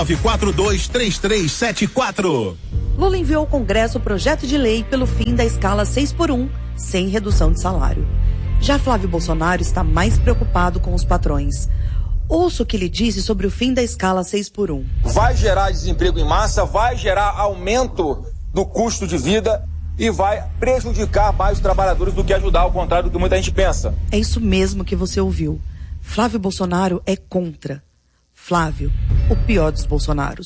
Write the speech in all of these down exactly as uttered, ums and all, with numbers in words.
nove quatro dois três três sete quatro. Lula enviou ao Congresso o projeto de lei pelo fim da escala seis por um, sem redução de salário. Já Flávio Bolsonaro está mais preocupado com os patrões. Ouça o que ele disse sobre o fim da escala seis por um. Vai gerar desemprego em massa, vai gerar aumento do custo de vida e vai prejudicar mais os trabalhadores do que ajudar, ao contrário do que muita gente pensa. É isso mesmo que você ouviu. Flávio Bolsonaro é contra. Flávio, o pior dos Bolsonaros.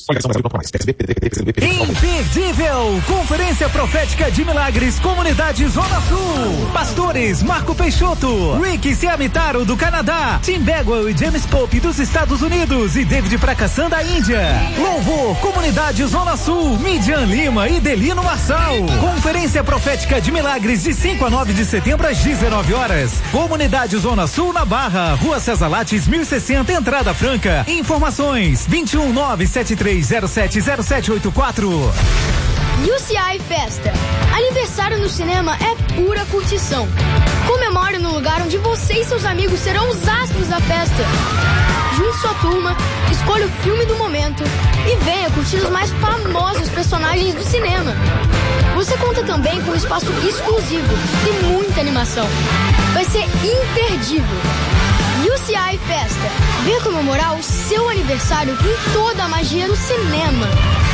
Imperdível! Conferência Profética de Milagres, Comunidade Zona Sul. Pastores Marco Peixoto, Rick Seamitaro do Canadá, Tim Bagwell e James Pope dos Estados Unidos e David Prakassan da Índia. Louvor, Comunidade Zona Sul, Midian Lima e Delino Marçal. Conferência Profética de Milagres de cinco a nove de setembro às dezenove horas. Comunidade Zona Sul na Barra, Rua César Lattes mil e sessenta, entrada franca. Informações vinte e um nove sete três zero sete zero sete oito quatro. U C I Festa. Aniversário no cinema é pura curtição. Comemore no lugar onde você e seus amigos serão os astros da festa. Junte sua turma, escolha o filme do momento e venha curtir os mais famosos personagens do cinema. Você conta também com um espaço exclusivo e muita animação. Vai ser imperdível. U C I Festa. Venha comemorar o seu aniversário com toda a magia do cinema.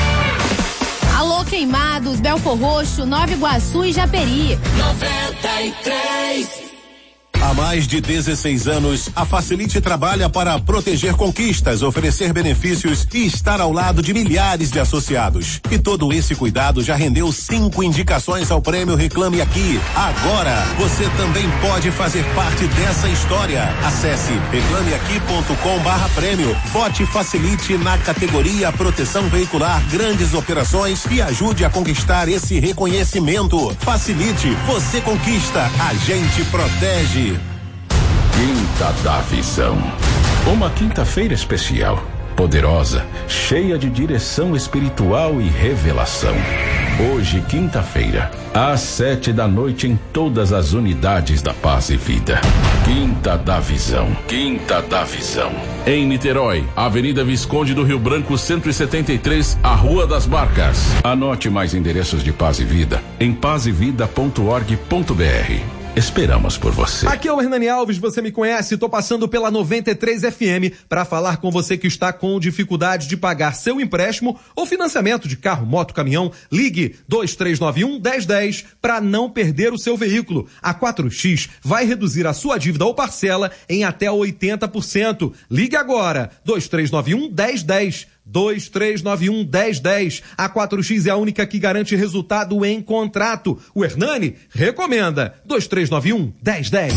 Alô, Queimados, Belfor Roxo, Nova Iguaçu e Japeri. noventa e três. Há mais de dezesseis anos, a Facilite trabalha para proteger conquistas, oferecer benefícios e estar ao lado de milhares de associados. E todo esse cuidado já rendeu cinco indicações ao prêmio Reclame Aqui. Agora, você também pode fazer parte dessa história. Acesse reclame aqui ponto com barra prêmio. Vote Facilite na categoria Proteção Veicular, Grandes Operações e ajude a conquistar esse reconhecimento. Facilite, você conquista, a gente protege. Quinta da Visão. Uma quinta-feira especial, poderosa, cheia de direção espiritual e revelação. Hoje, quinta-feira, às sete da noite em todas as unidades da Paz e Vida. Quinta da Visão. Quinta da Visão. Em Niterói, Avenida Visconde do Rio Branco, cento e setenta e três, a Rua das Barcas. Anote mais endereços de Paz e Vida em paz e vida ponto org ponto br. Esperamos por você. Aqui é o Hernani Alves, você me conhece, tô passando pela noventa e três F M para falar com você que está com dificuldade de pagar seu empréstimo ou financiamento de carro, moto, caminhão. Ligue dois três nove um, um zero um zero para não perder o seu veículo. A quatro X vai reduzir a sua dívida ou parcela em até oitenta por cento. Ligue agora, dois três nove um, um zero um zero. dois três nove um, um zero um zero. A quatro X é a única que garante resultado em contrato. O Hernani recomenda. dois três nove um, um zero um zero.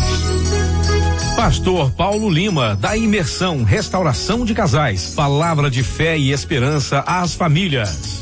Pastor Paulo Lima, da Imersão Restauração de Casais. Palavra de fé e esperança às famílias.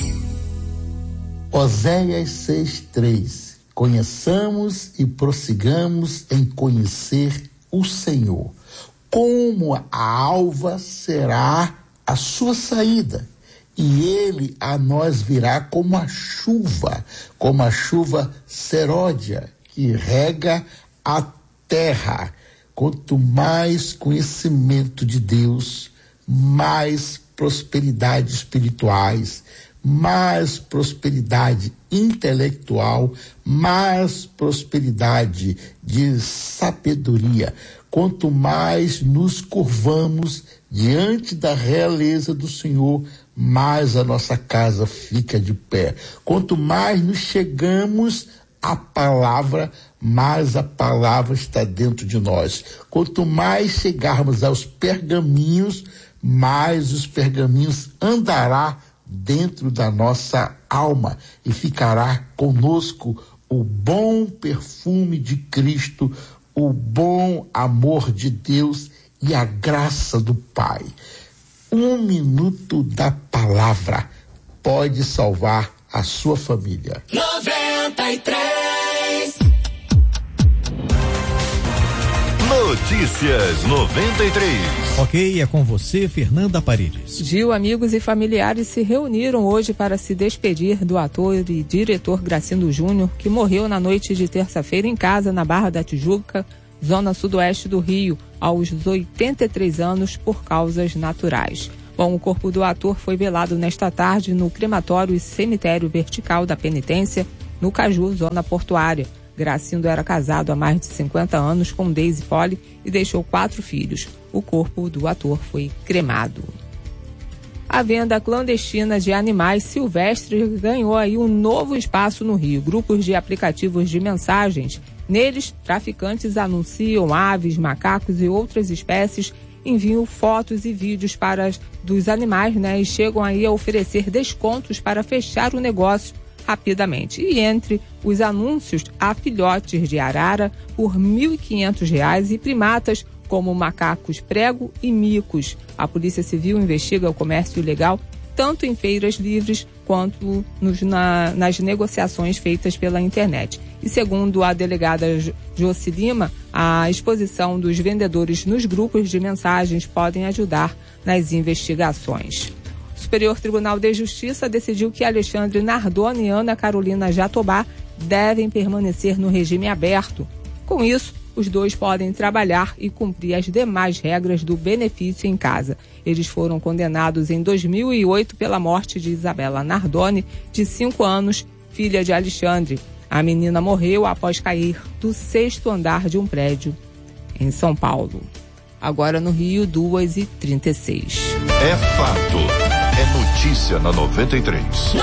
Oséias seis, três. Conheçamos e prossigamos em conhecer o Senhor. Como a alva será a sua saída, e ele a nós virá como a chuva, como a chuva seródia, que rega a terra. Quanto mais conhecimento de Deus, mais prosperidade espirituais, mais prosperidade intelectual, mais prosperidade de sabedoria. Quanto mais nos curvamos diante da realeza do Senhor, mais a nossa casa fica de pé. Quanto mais nos chegamos à palavra, mais a palavra está dentro de nós. Quanto mais chegarmos aos pergaminhos, mais os pergaminhos andará dentro da nossa alma e ficará conosco o bom perfume de Cristo, o bom amor de Deus e a graça do Pai. Um minuto da palavra pode salvar a sua família. noventa e três. Notícias noventa e três. Ok, é com você, Fernanda Paredes. Gil, amigos e familiares se reuniram hoje para se despedir do ator e diretor Gracindo Júnior, que morreu na noite de terça-feira em casa, na Barra da Tijuca, zona sudoeste do Rio, aos oitenta e três anos, por causas naturais. Bom, o corpo do ator foi velado nesta tarde no crematório e cemitério vertical da penitência, no Caju, zona portuária. Gracindo era casado há mais de cinquenta anos com Daisy Poli e deixou quatro filhos. O corpo do ator foi cremado. A venda clandestina de animais silvestres ganhou aí um novo espaço no Rio. Grupos de aplicativos de mensagens. Neles, traficantes anunciam aves, macacos e outras espécies, enviam fotos e vídeos para dos animais, né, e chegam aí a oferecer descontos para fechar o negócio rapidamente. E entre os anúncios, há filhotes de arara por mil e quinhentos reais e primatas como macacos prego e micos. A Polícia Civil investiga o comércio ilegal tanto em feiras livres quanto nos, na, nas negociações feitas pela internet. E segundo a delegada Joci Lima, a exposição dos vendedores nos grupos de mensagens podem ajudar nas investigações. O Superior Tribunal de Justiça decidiu que Alexandre Nardoni e Ana Carolina Jatobá devem permanecer no regime aberto. Com isso, os dois podem trabalhar e cumprir as demais regras do benefício em casa. Eles foram condenados em dois mil e oito pela morte de Isabela Nardoni, de cinco anos, filha de Alexandre. A menina morreu após cair do sexto andar de um prédio em São Paulo. Agora no Rio, duas e trinta e seis. É fato. É notícia na noventa e três.